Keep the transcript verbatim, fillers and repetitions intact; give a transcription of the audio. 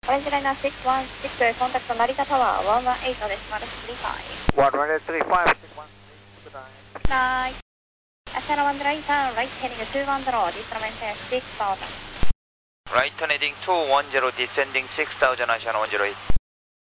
Orange Liner six one six, contact Narita Tower one one eight です。丸つりご。 one one eight three five six one six, good night. Night. Channel one right turn, right heading two one zero, descending six thousand. Right turn heading two one zero, descending six thousand, Channel one zero eight.